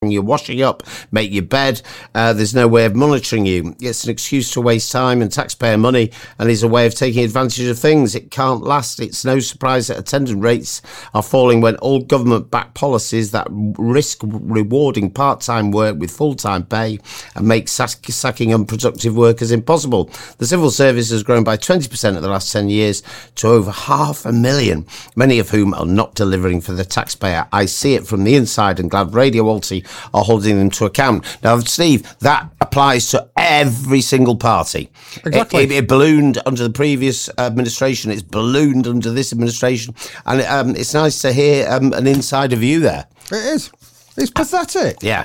your washing up, make your bed. There's no way of monitoring you. It's an excuse to waste time and taxpayer money, and is a way of taking advantage of things. It can't last. It's no surprise that attendance rates are falling when all government-backed policies that risk rewarding part-time work with full-time pay and make sacking unproductive workers impossible. The civil service has grown by 20% in the last 10 years to over 500,000, many of whom are not delivering for the taxpayer. I see it from the inside, and glad Radio Walty are holding them to account. Now, Steve, that applies to every single party. Exactly. It ballooned under the previous administration. It's ballooned under this administration. And it's nice to hear an insider view there. It is. It's pathetic. Yeah.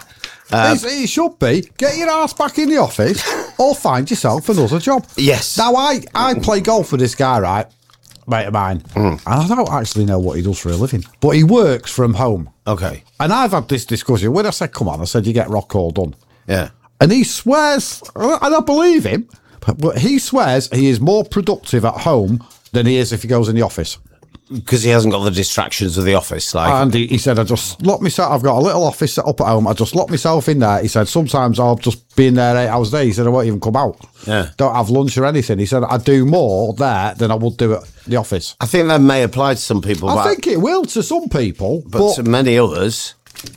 It should be, get your ass back in the office or find yourself another job. Yes. Now, I play golf with this guy, right? Mate of mine. And I don't actually know what he does for a living, but he works from home. Okay. And I've had this discussion when I said, come on, I said, you get rock all done. Yeah. And he swears, and I believe him, but he swears he is more productive at home than he is if he goes in the office. Because he hasn't got the distractions of the office. And he said, I just lock myself, I've got a little office set up at home, I just lock myself in there. He said, sometimes I'll just be in there 8 hours a day. He said, I won't even come out. Yeah. Don't have lunch or anything. He said, I do more there than I would do at the office. I think that may apply to some people. I think it will to some people. But to many others,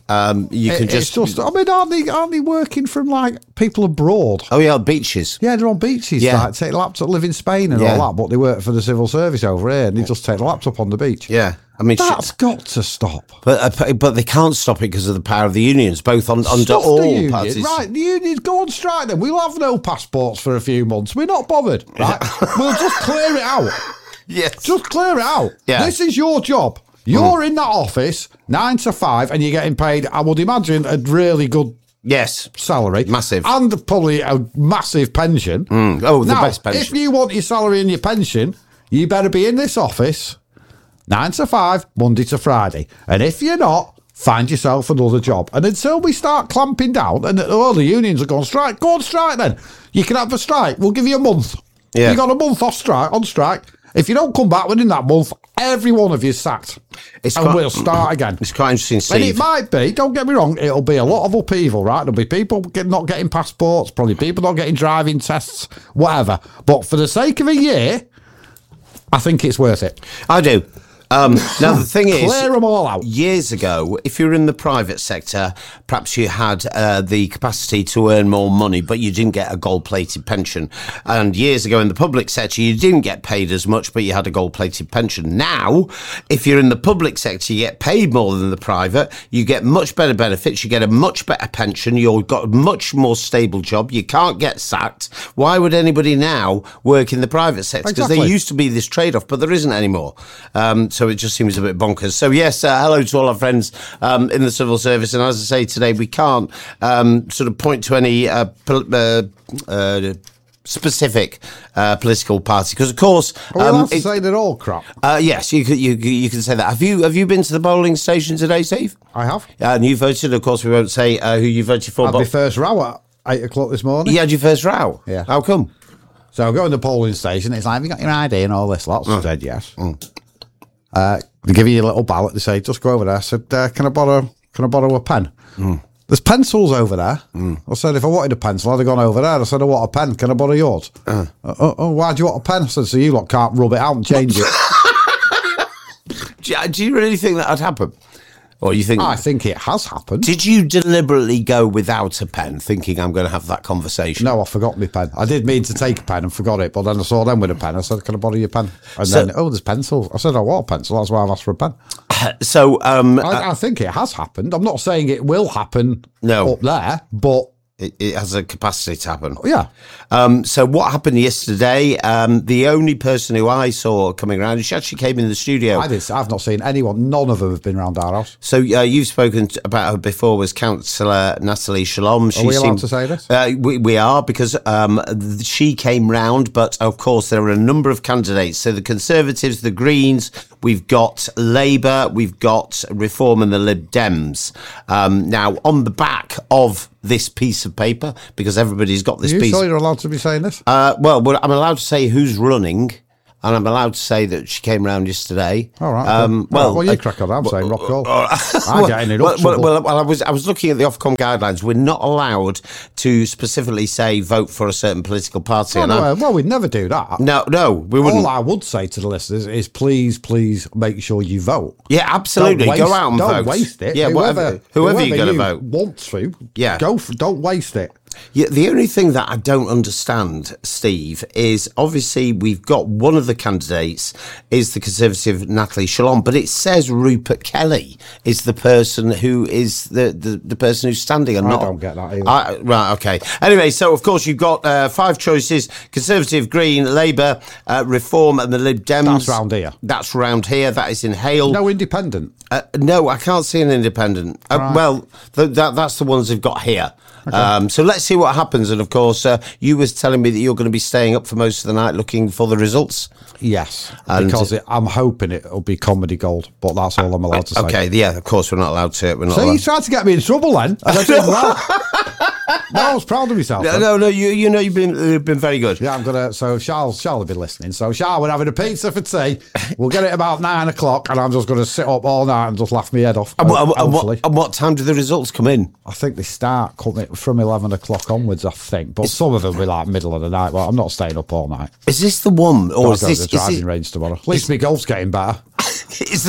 you can just... I mean, aren't they working from, like, people abroad? Oh, yeah, beaches. Yeah, they're on beaches. Yeah. Like, take the laptop, live in Spain and all that, but they work for the civil service over here, and they just take the laptop on the beach. Yeah. I mean, that's got to stop. But they can't stop it because of the power of the unions, both under all parties. Right, the unions go on strike then. We'll have no passports for a few months. We're not bothered, right? We'll just clear it out. Yes. Just clear it out. Yeah. This is your job. You're in that office 9 to 5 and you're getting paid, I would imagine, a really good salary. Massive. And probably a massive pension. Oh, the best pension. If you want your salary and your pension, you better be in this office 9 to 5, Monday to Friday. And if you're not, find yourself another job. And until we start clamping down, and the unions are going strike, go on strike then. You can have a strike. We'll give you a month. Yeah. You got a month on strike. If you don't come back within that month, every one of you is sacked. We'll start again. It's quite interesting, Steve. And it might be, don't get me wrong, it'll be a lot of upheaval, right? There'll be people not getting passports, probably people not getting driving tests, whatever. But for the sake of a year, I think it's worth it. I do. Now, the thing is, clear them all out. Years ago, if you were in the private sector, perhaps you had the capacity to earn more money, but you didn't get a gold-plated pension. And years ago in the public sector, you didn't get paid as much, but you had a gold-plated pension. Now, if you're in the public sector, you get paid more than the private. You get much better benefits. You get a much better pension. You've got a much more stable job. You can't get sacked. Why would anybody now work in the private sector? Because there used to be this trade-off, but there isn't anymore. So it just seems a bit bonkers. So yes, hello to all our friends in the civil service. And as I say today, we can't sort of point to any specific political party because, of course, are we allowed to say they're all crap? Yes, you can say that. Have you been to the polling station today, Steve? I have. And you voted. Of course, we won't say who you voted for. I had my first row at 8 o'clock this morning. You had your first row. Yeah. How come? So I go in the polling station. It's like, have you got your ID and all this lot? So I said yes. They give you a little ballot. They say, just go over there. I said, can I borrow a pen? There's pencils over there. I said, if I wanted a pencil, I'd have gone over there. I said, I want a pen. Can I borrow yours? Why do you want a pen? I said, so you lot can't rub it out and change it. Do you really think that would happen? Or you think? I think it has happened. Did you deliberately go without a pen, thinking I'm going to have that conversation? No, I forgot my pen. I did mean to take a pen and forgot it, but then I saw them with a pen. I said, can I borrow your pen? And then, there's pencils. I said, I want a pencil. That's why I've asked for a pen. So I think it has happened. I'm not saying it will happen up there, but it has a capacity to happen. Yeah. So what happened yesterday? The only person who I saw coming around, she actually came in the studio. I've not seen anyone. None of them have been around our house. So you've spoken about her before. Was Councillor Natalie Shalom? Are we allowed to say this? We are, because she came round. But of course, there are a number of candidates. So the Conservatives, the Greens. We've got Labour, we've got Reform and the Lib Dems. Now, on the back of this piece of paper, because everybody's got this piece. You sure you're allowed to be saying this? Well, I'm allowed to say who's running and I'm allowed to say that she came round yesterday. All right. Well, you crack on. I'm saying rock all. I'm getting it up. Well, I was looking at the Ofcom guidelines. We're not allowed to specifically say vote for a certain political party. Well, we'd never do that. No, we wouldn't. All I would say to the listeners is please make sure you vote. Yeah, absolutely. Go out and vote. Don't waste it. Yeah, whoever you're going to vote. Want to? Yeah. Don't waste it. Yeah, the only thing that I don't understand, Steve, is obviously we've got one of the candidates is the Conservative Natalie Shalom, but it says Rupert Kelly is the person who is the person who's standing. And I don't get that either. Right, okay. Anyway, so of course you've got 5 choices: Conservative, Green, Labour, Reform, and the Lib Dems. That's round here. That's round here. That is in Hale. No independent. No, I can't see an independent. Right. Well, that's the ones they've got here. Okay. So let's see what happens. And of course, you was telling me that you're going to be staying up for most of the night looking for the results. Yes, because I'm hoping it'll be comedy gold, but that's all I'm allowed to say. Okay, yeah, of course we're not allowed to. So you tried to get me in trouble then? And I did well. No, I was proud of myself. No, you know you've been very good. Yeah, I'm gonna. So Charles will be listening. So Charles, we're having a pizza for tea. We'll get it about 9 o'clock, and I'm just going to sit up all night and just laugh my head off. And what time do the results come in? I think they start from 11 o'clock onwards. I think, but some of them will be like middle of the night. Well, I'm not staying up all night. Is this the one, or is this the driving range tomorrow? At least my golf's getting better. Is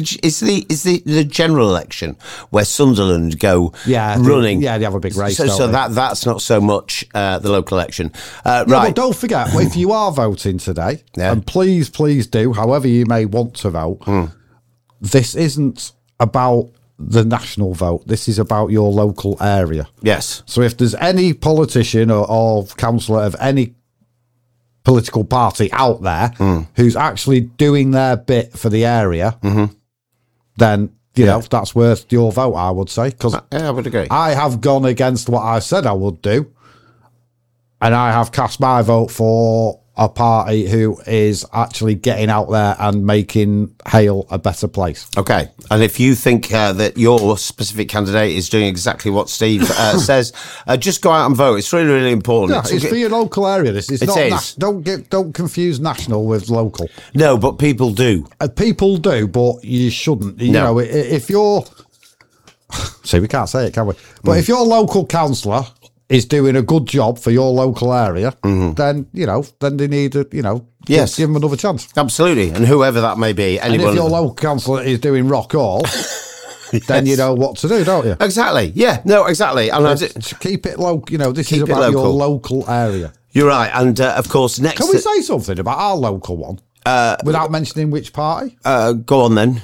the general election where Sunderland go running? They have a big race. So that's not so much the local election, right? But don't forget, if you are voting today, and please do, however you may want to vote, this isn't about the national vote. This is about your local area. Yes. So if there's any politician or councillor of any political party out there who's actually doing their bit for the area, then you know that's worth your vote, I would say. Because I would agree. I have gone against what I said I would do, and I have cast my vote for a party who is actually getting out there and making Hale a better place. Okay. And if you think that your specific candidate is doing exactly what Steve says, just go out and vote. It's really, really important. Yeah, it's for your local area. This is not. Don't confuse national with local. No, but people do. People do, but you shouldn't. You know, if you're. See, we can't say it, can we? But if your local councillor is doing a good job for your local area, then they need to, give them another chance. Absolutely, and whoever that may be, anyone. And if your local councillor is doing rock all, then you know what to do, don't you? Exactly. Yeah. No. Exactly. And keep it local. This is about your local area. You're right, and of course, next. Can we say something about our local one without mentioning which party? Go on then.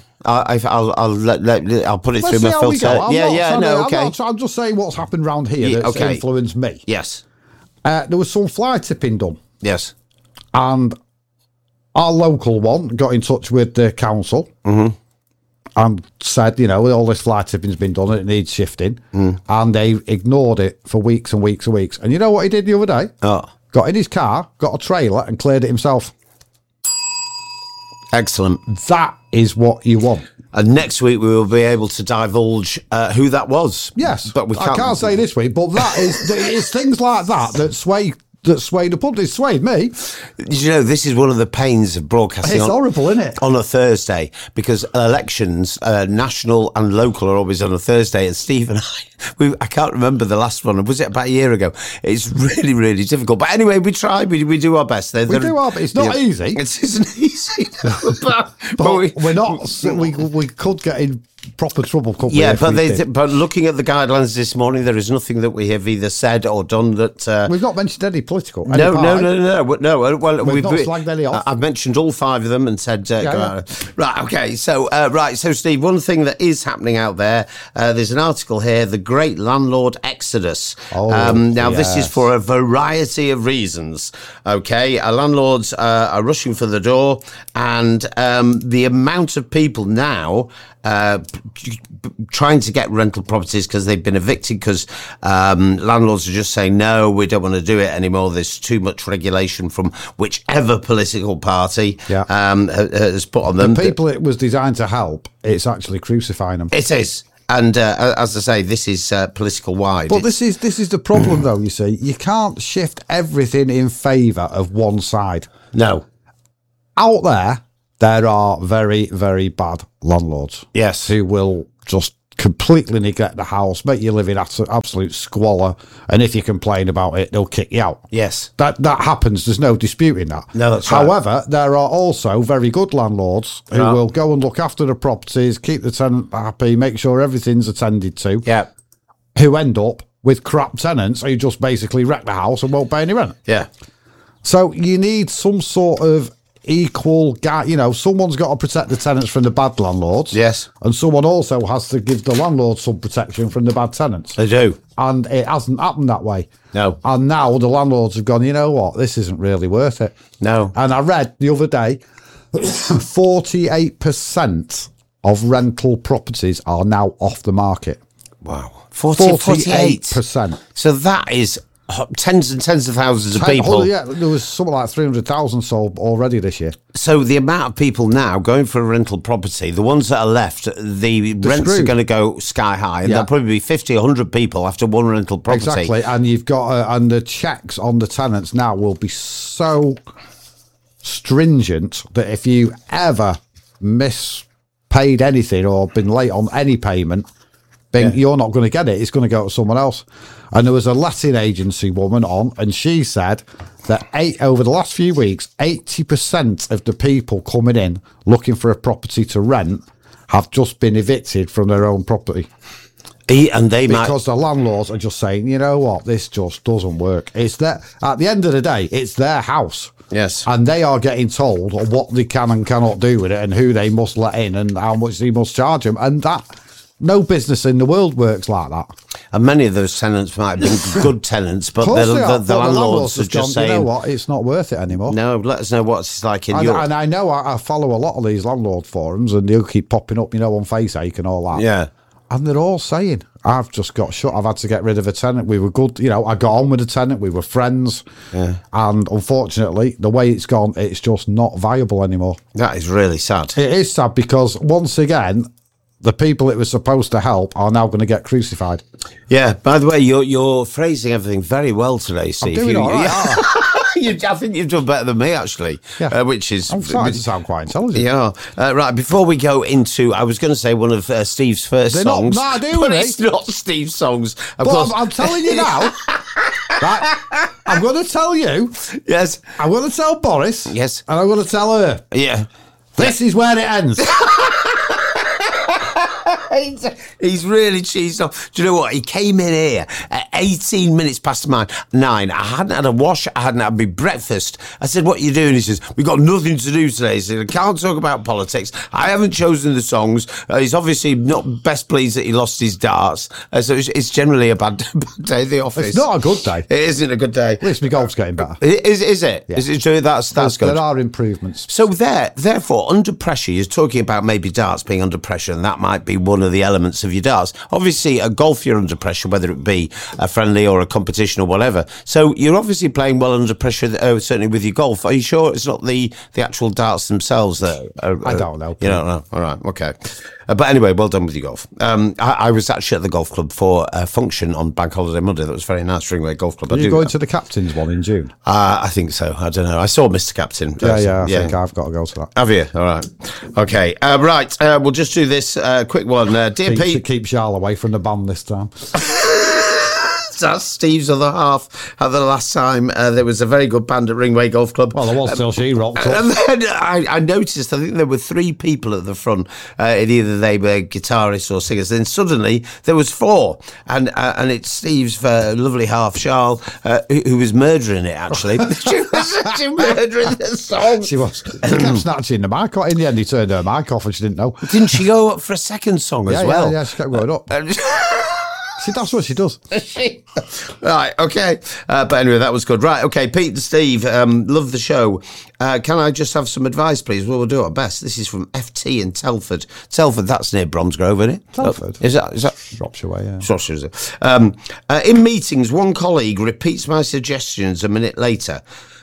I'll put it through my filter. I'm just saying what's happened around here that's influenced me. Yes. There was some fly tipping done. Yes. And our local one got in touch with the council and said, all this fly tipping's been done and it needs shifting. And they ignored it for weeks and weeks and weeks. And you know what he did the other day? Got in his car, got a trailer and cleared it himself. Excellent. That is what you want. And next week we will be able to divulge who that was. Yes, but we can't. I can't say this week, but that is it's things like that sway the public. It swayed me. This is one of the pains of broadcasting. It's horrible, isn't it? On a Thursday, because elections, national and local, are always on a Thursday. And Steve and I can't remember the last one. Was it about a year ago? It's really, really difficult. But anyway, we try. We do our best. We do our best. It's not easy. It isn't easy. but we're not. We could get in proper trouble, couldn't we? Yeah, but looking at the guidelines this morning, there is nothing that we have either said or done that. We've not mentioned any political. No. Well, we've not slagged any off. I've mentioned all 5 of them and said, right, okay. So, So, Steve, one thing that is happening out there, there's an article here, The Great Landlord Exodus. This is for a variety of reasons. Okay, landlords are rushing for the door, and the amount of people now trying to get rental properties because they've been evicted because landlords are just saying, no, we don't want to do it anymore. There's too much regulation from whichever political party has put on them. The people it was designed to help, it's actually crucifying them. It is. And as I say, this is political wide. But this is the problem, though, you see. You can't shift everything in favour of one side. No. out there are very, very bad landlords. Yes. Who will just completely neglect the house, make you live in absolute squalor, and if you complain about it, they'll kick you out. Yes. That happens. There's no disputing that. No, that's right. However, there are also very good landlords who will go and look after the properties, keep the tenant happy, make sure everything's attended to. Yeah. Who end up with crap tenants who just basically wreck the house and won't pay any rent. Yeah. So you need some sort of equal guy. Someone's got to protect the tenants from the bad landlords. Yes. And someone also has to give the landlord some protection from the bad tenants. They do. And it hasn't happened that way. No. And now the landlords have gone, you know what, this isn't really worth it. No. And I read the other day, 48% of rental properties are now off the market. Wow. 48%. So that is tens and tens of thousands of people. Yeah, there was something like 300,000 sold already this year. So the amount of people now going for a rental property, the ones that are left, the rents are going to go sky high, and there'll probably be 50, 100 people after one rental property. Exactly, and you've got and the checks on the tenants now will be so stringent that if you ever mispaid anything or been late on any payment, you're not going to get it. It's going to go to someone else. And there was a letting agency woman on, and she said that over the last few weeks, 80% of the people coming in looking for a property to rent have just been evicted from their own property. Because the landlords are just saying, you know what, this just doesn't work. It's at the end of the day, it's their house. Yes. And they are getting told what they can and cannot do with it and who they must let in and how much they must charge them. And no business in the world works like that. And many of those tenants might have been good tenants, but the landlords are just saying, you know what, it's not worth it anymore. No, let us know what it's like in Europe. And I know I follow a lot of these landlord forums, and they'll keep popping up, on FaceAche and all that. Yeah. And they're all saying, I've just got shut. I've had to get rid of a tenant. We were good. I got on with the tenant. We were friends. Yeah. And unfortunately, the way it's gone, it's just not viable anymore. That is really sad. It is sad because, once again, the people it was supposed to help are now going to get crucified. Yeah. By the way, you're phrasing everything very well today, Steve. I'm doing all right. I think you've done better than me, actually. Yeah. Which is... I'm starting to sound quite intelligent. Yeah. Right, before we go into... I was going to say one of Steve's first songs. But it's not Steve's songs. Of course. I'm telling you now. Right? I'm going to tell you. Yes. I'm going to tell Boris. Yes. And I'm going to tell her. Yeah. This is where it ends. He's really cheesed off. Do you know what? He came in here at 18 minutes past 9. I hadn't had a wash. I hadn't had my breakfast. I said, what are you doing? He says, we've got nothing to do today. He said, I can't talk about politics. I haven't chosen the songs. He's obviously not best pleased that he lost his darts. So it's generally a bad day at the office. It's not a good day. It isn't a good day. At least my golf's getting better. Is it? Yeah. Is it true? That's good. There are improvements. So therefore, under pressure, you're talking about maybe darts being under pressure, and that might be one of the elements of your darts. Obviously, a golf, you're under pressure, whether it be a friendly or a competition or whatever. So you're obviously playing well under pressure, certainly with your golf. Are you sure it's not the actual darts themselves that I don't know. You don't know? All right, okay. But anyway, well done with your golf. I was actually at the golf club for a function on Bank Holiday Monday. That was very nice, Ringway Golf Club. Are you going to the captain's one in June? I think so. I don't know. I saw Mr. Captain. I think I've got to go to that. Have you? All right. Okay. Right. We'll just do this quick one. Dear Pete. Keep Charles away from the band this time. That's Steve's other half. The last time there was a very good band at Ringway Golf Club. Well, there was till she rocked up. And then I noticed, I think there were 3 people at the front, and either they were guitarists or singers. Then suddenly there was 4, and it's Steve's lovely half, Charles, who was murdering it. Actually, she was murdering the song. She was. She kept snatching the mic off. In the end, he turned her mic off, and she didn't know. Didn't she go up for a second song as well? Yeah, she kept going up. See, that's what she does. Right, okay. But anyway, that was good. Right, okay, Pete and Steve, love the show. Can I just have some advice, please? Well, we'll do our best. This is from FT in Telford. Telford, that's near Bromsgrove, isn't it? Telford? Is that? Shropshire way, yeah. Shropshire, is it? In meetings, one colleague repeats my suggestions a minute later.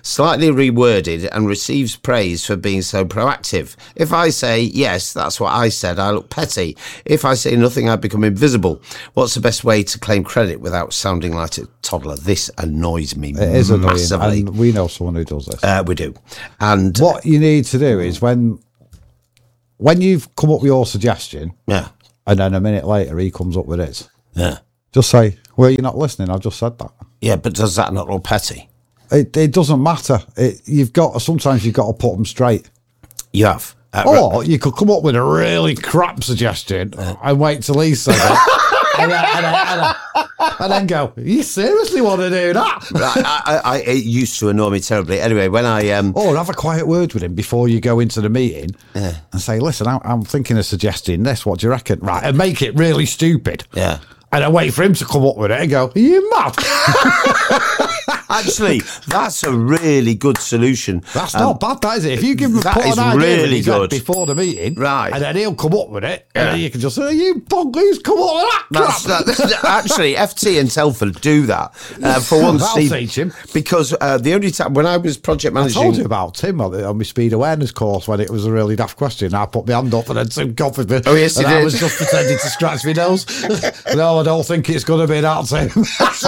slightly reworded and receives praise for being so proactive. If I say, yes, that's what I said, I look petty. If I say nothing, I become invisible. What's the best way to claim credit without sounding like a toddler? This annoys me massively. And we know someone who does this. We do. And what you need to do is when you've come up with your suggestion, yeah, and then a minute later he comes up with his, yeah, just say, well, you're not listening, I just said that. Yeah, but does that not look petty? It doesn't matter. Sometimes you've got to put them straight. You have. Or you could come up with a really crap suggestion and wait till he says it. and then go, you seriously want to do that? It used to annoy me terribly. Anyway, when or have a quiet word with him before you go into the meeting and say, listen, I'm thinking of suggesting this. What do you reckon? Right, and make it really stupid. Yeah. And I wait for him to come up with it and go, are you mad? Actually, that's a really good solution. That's not bad, that is it? If you give him that put is an idea really in his head good before the meeting, right, and then he'll come up with it, and then you can just say, you bonkers, come up with that crap. Actually, FT and Telford do that for one. That'll teach him. Because the only time when I was project managing, I told you about Tim on my speed awareness course when it was a really daft question. I put my hand up and then Tim copied me. Oh yes, he did. I was just pretending to scratch my nose. No, I don't think it's going to be that, Tim.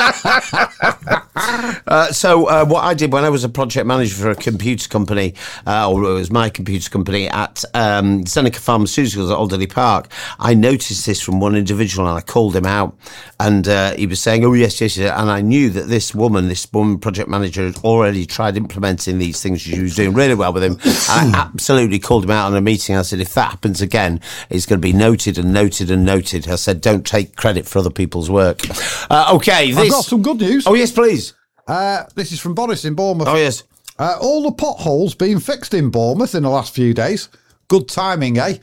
So what I did when I was a project manager for a computer company, or it was my computer company at Seneca Pharmaceuticals at Alderley Park, I noticed this from one individual and I called him out, and he was saying, oh yes, and I knew that this woman project manager had already tried implementing these things. She was doing really well with him. I absolutely called him out in a meeting. I said, if that happens again, it's going to be noted and noted and noted. I said, don't take credit for other people's work. Okay, I've got some good news. Oh yes, please. This is from Boris in Bournemouth. Oh yes. All the potholes being fixed in Bournemouth in the last few days. Good timing, eh?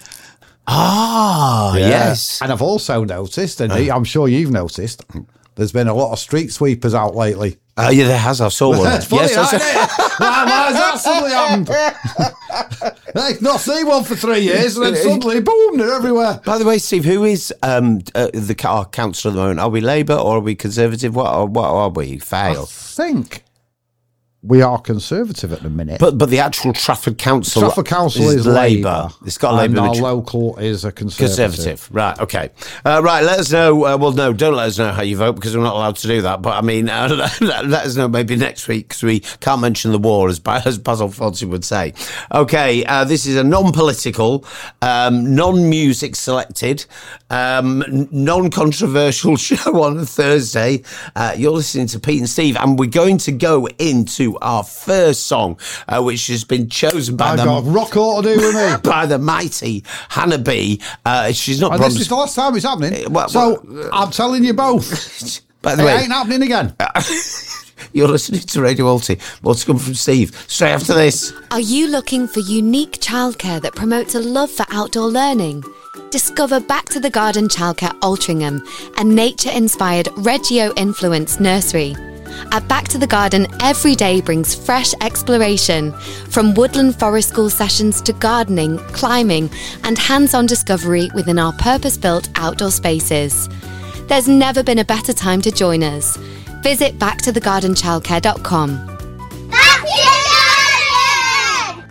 Yes. And I've also noticed, and I'm sure you've noticed, there's been a lot of street sweepers out lately. Yeah, there has. I saw one. It's funny, isn't it? Why has that suddenly happened? I've not seen one for 3 years, and then suddenly, boom, they're everywhere. By the way, Steve, who is our councillor at the moment? Are we Labour or are we Conservative? What are we? Fail. I think we are Conservative at the minute. But the actual Trafford Council is Labour. It's got a Labour. And our local is a Conservative. Right, okay. Right, let us know. Well, no, don't let us know how you vote because we're not allowed to do that. But, I mean, let us know maybe next week because we can't mention the war, as Basil Fawlty would say. Okay, this is a non-political, non-music selected, non-controversial show on a Thursday. You're listening to Pete and Steve, and we're going to go into our first song, which has been chosen by rock all to do with me by the mighty Hannah B. She's not. This is the last time it's happening. I'm telling you both. By the way, it ain't happening again. You're listening to Radio Alty. What's come from Steve? Straight after this. Are you looking for unique childcare that promotes a love for outdoor learning? Discover Back to the Garden Childcare Altrincham, a nature-inspired Reggio-influenced nursery. At Back to the Garden, every day brings fresh exploration, from woodland forest school sessions to gardening, climbing, and hands-on discovery within our purpose-built outdoor spaces. There's never been a better time to join us. Visit backtothegardenchildcare.com. Back to the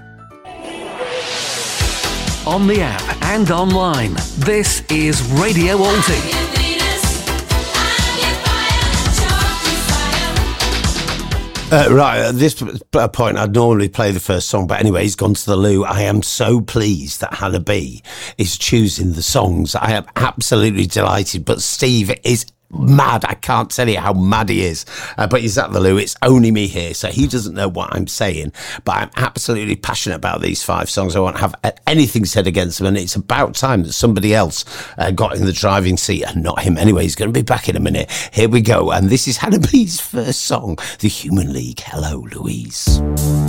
Garden! On the app and online, this is Radio Alty. Right, at this point, I'd normally play the first song, but anyway, he's gone to the loo. I am so pleased that Hannah B is choosing the songs. I am absolutely delighted, but Steve is mad. I can't tell you how mad he is, but he's at the loo. It's only me here, so he doesn't know what I'm saying, but I'm absolutely passionate about these 5 songs. I won't have anything said against them, and it's about time that somebody else got in the driving seat and not him. Anyway, he's going to be back in a minute. Here we go, and this is Hannah B's first song, The Human League. Hello, Louise.